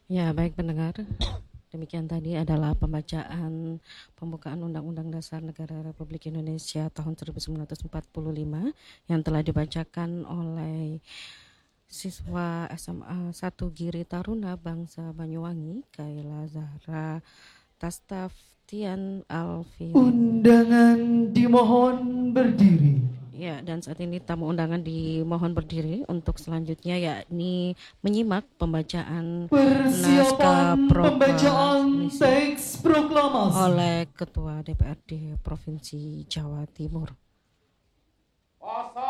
Ya, baik pendengar. Demikian tadi adalah pembacaan pembukaan Undang-Undang Dasar Negara Republik Indonesia tahun 1945 yang telah dibacakan oleh siswa SMA 1 Giri Taruna Bangsa Banyuwangi, Kaila Zahra Tastaftian Alfirin. Undangan dimohon berdiri. Ya, dan saat ini tamu undangan dimohon berdiri untuk selanjutnya yakni menyimak pembacaan naskah Persiapan pembacaan proklamasi teks proklamasi oleh Ketua DPRD Provinsi Jawa Timur. Pasal